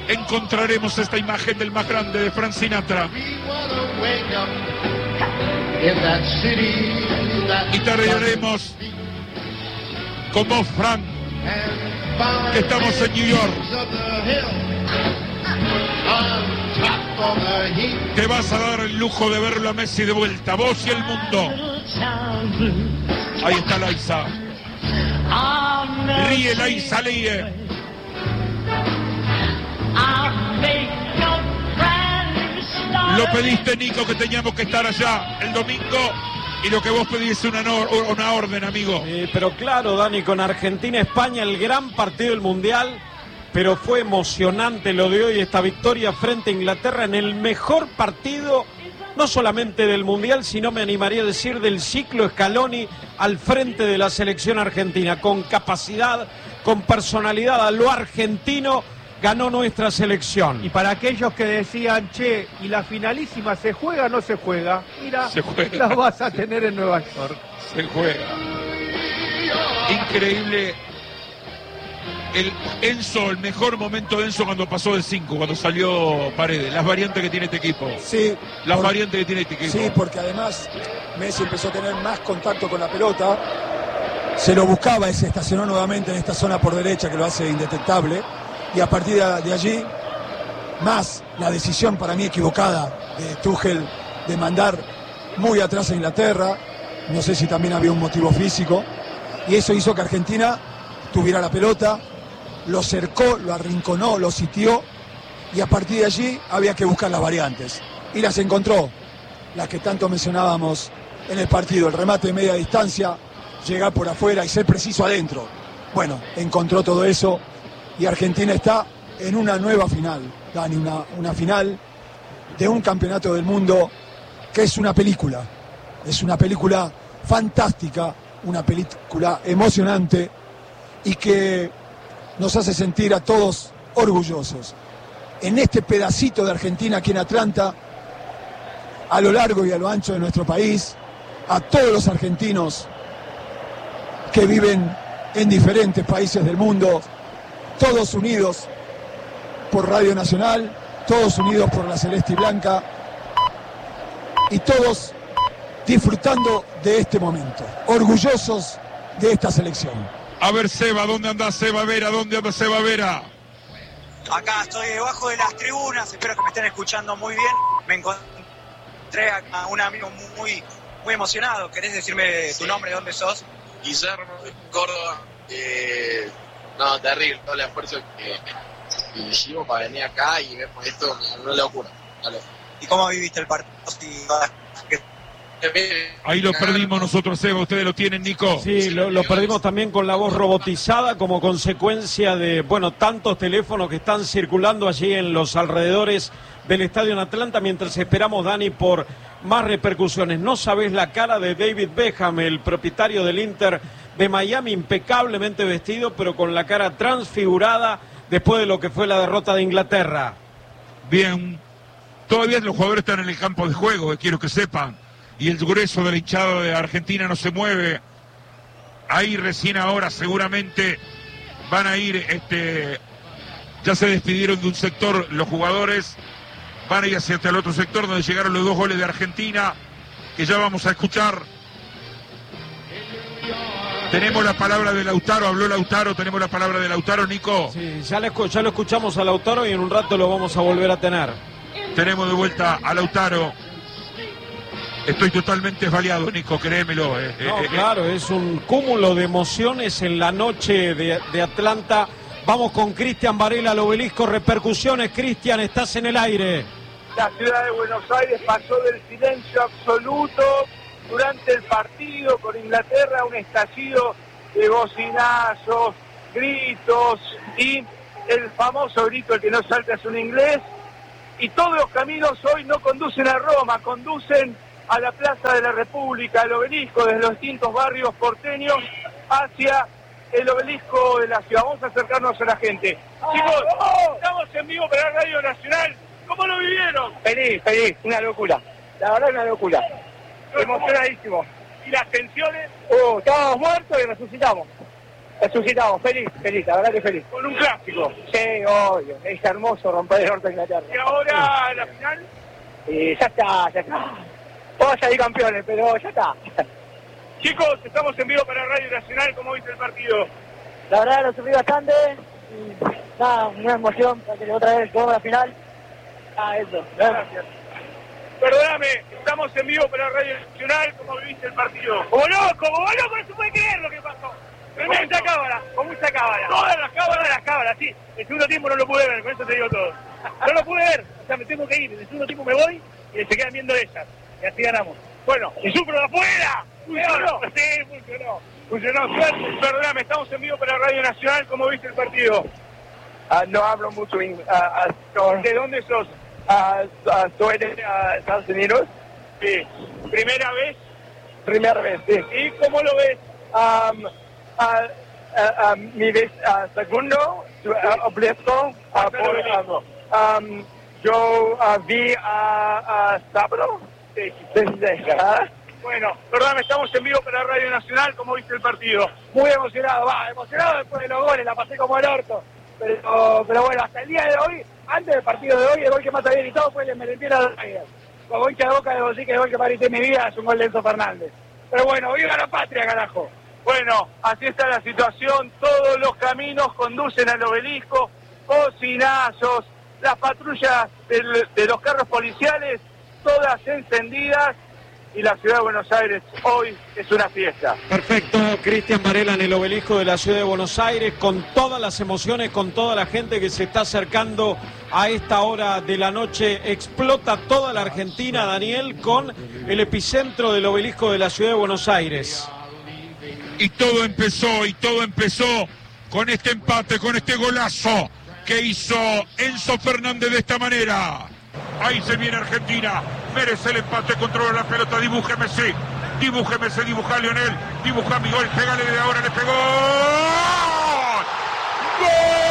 encontraremos esta imagen del más grande de Frank Sinatra. Y terminaremos con vos, Frank, que estamos en New York. Te vas a dar el lujo de verlo a Messi de vuelta, vos y el mundo. Ahí está Laisa. Ríe Laisa, ríe. Lo pediste, Nico, que teníamos que estar allá el domingo, y lo que vos pedís es una orden, amigo. Pero claro, Dani, con Argentina-España, el gran partido del Mundial, pero fue emocionante lo de hoy, esta victoria frente a Inglaterra en el mejor partido, no solamente del Mundial, sino me animaría a decir del ciclo Scaloni al frente de la selección argentina, con capacidad, con personalidad a lo argentino. Ganó nuestra selección. Y para aquellos que decían, che, ¿y la finalísima se juega o no se juega? Mira, se juega. La vas a tener en Nueva York. Se juega. Increíble. El mejor momento de Enzo cuando pasó del 5, cuando salió Paredes. Las variantes que tiene este equipo. Sí. Las variantes que tiene este equipo. Sí, porque además Messi empezó a tener más contacto con la pelota. Se lo buscaba y se estacionó nuevamente en esta zona por derecha que lo hace indetectable. Y a partir de allí, más la decisión para mí equivocada de Tuchel de mandar muy atrás a Inglaterra, no sé si también había un motivo físico, y eso hizo que Argentina tuviera la pelota, lo cercó, lo arrinconó, lo sitió, y a partir de allí había que buscar las variantes. Y las encontró, las que tanto mencionábamos en el partido, el remate de media distancia, llegar por afuera y ser preciso adentro. Bueno, encontró todo eso. Y Argentina está en una nueva final, Dani, una final de un campeonato del mundo que es una película fantástica, una película emocionante y que nos hace sentir a todos orgullosos. En este pedacito de Argentina aquí en Atlanta, a lo largo y a lo ancho de nuestro país, a todos los argentinos que viven en diferentes países del mundo, todos unidos por Radio Nacional, todos unidos por la Celeste y Blanca y todos disfrutando de este momento, orgullosos de esta selección. A ver, Seba, ¿dónde anda Seba Vera? ¿Dónde anda Seba Vera? Acá estoy debajo de las tribunas, espero que me estén escuchando muy bien. Me encontré a un amigo muy emocionado. ¿Querés decirme tu nombre, dónde sos? Guillermo, Córdoba. No, terrible, todo el esfuerzo que hicimos para venir acá y vemos esto, una locura. Dale. ¿Y cómo viviste el partido? Ahí lo perdimos nosotros, Seba, ustedes lo tienen, Nico. Sí, lo perdimos también con la voz robotizada como consecuencia de, tantos teléfonos que están circulando allí en los alrededores del estadio en Atlanta, mientras esperamos, Dani, por más repercusiones. No sabés la cara de David Beckham, el propietario del Inter de Miami, impecablemente vestido, pero con la cara transfigurada después de lo que fue la derrota de Inglaterra. Bien, todavía los jugadores están en el campo de juego, quiero que sepan, y el grueso de la hinchada de Argentina no se mueve. Ahí recién ahora seguramente van a ir, ya se despidieron de un sector los jugadores, van a ir hacia el otro sector donde llegaron los 2 goles de Argentina, que ya vamos a escuchar. Tenemos la palabra de Lautaro, habló Lautaro, tenemos la palabra de Lautaro, Nico. Sí, ya lo escuchamos a Lautaro y en un rato lo vamos a volver a tener. Tenemos de vuelta a Lautaro. Estoy totalmente esbaleado, Nico, créemelo. Claro, es un cúmulo de emociones en la noche de Atlanta. Vamos con Cristian Varela al Obelisco, repercusiones. Cristian, estás en el aire. La ciudad de Buenos Aires pasó del silencio absoluto durante el partido con Inglaterra, un estallido de bocinazos, gritos y el famoso grito, el que no salta es un inglés. Y todos los caminos hoy no conducen a Roma, conducen a la Plaza de la República, al Obelisco, desde los distintos barrios porteños hacia el Obelisco de la ciudad. Vamos a acercarnos a la gente. Chicos, estamos en vivo para Radio Nacional. ¿Cómo lo vivieron? Feliz, una locura. La verdad, una locura. Emocionadísimo. ¿Y las tensiones? Estábamos muertos y resucitamos. Resucitamos, feliz, la verdad que feliz. Con un clásico. Sí, obvio, es hermoso romper el norte de Inglaterra. Y ahora la final. Ya está. Vamos a salir campeones, pero ya está. Chicos, estamos en vivo para Radio Nacional. ¿Cómo viste el partido? La verdad lo sufrí bastante. Y nada, una emoción para que otra vez jugamos la final. Eso. Gracias. Perdóname, estamos en vivo para Radio Nacional. ¿Cómo viste el partido? Como loco, no se puede creer lo que pasó. Con mucha cámara. Todas las cámaras, sí. El segundo tiempo no lo pude ver, con eso te digo todo. No lo pude ver, o sea, me tengo que ir. En el segundo tiempo me voy y se quedan viendo ellas. Y así ganamos. Bueno, y Supro de afuera. Funcionó. Sí, funcionó. Perdóname, estamos en vivo para Radio Nacional. ¿Cómo viste el partido? No hablo mucho inglés. ¿De dónde sos? Soy de Estados Unidos. Sí. ¿Primera vez? Primera vez, sí. ¿Y cómo lo ves? Mi vez segundo, obligado. Yo vi a Sabro. Sí. Bueno, perdóname, estamos en vivo para Radio Nacional. ¿Cómo viste el partido? Muy emocionado, emocionado después de los goles, la pasé como el orto. Pero bueno, hasta el día de hoy, antes del partido de hoy, el gol que más había gritado fue el de Merentiera de Reyes. Como hincha de Boca debo decir que el gol que más grité en mi vida es un gol de Enzo Fernández. Pero bueno, viva la patria, carajo. Bueno, así está la situación. Todos los caminos conducen al obelisco, bocinazos, las patrullas de los carros policiales, todas encendidas. Y la ciudad de Buenos Aires hoy es una fiesta. Perfecto, Cristian Varela en el obelisco de la ciudad de Buenos Aires, con todas las emociones, con toda la gente que se está acercando a esta hora de la noche. Explota toda la Argentina, Daniel, con el epicentro del obelisco de la ciudad de Buenos Aires. Y todo empezó con este empate, con este golazo que hizo Enzo Fernández de esta manera. Ahí se viene Argentina, merece el empate, controla la pelota, dibuja Messi, dibuja a Lionel, dibuja a Miguel, pégale de ahora, le pegó. ¡Gol!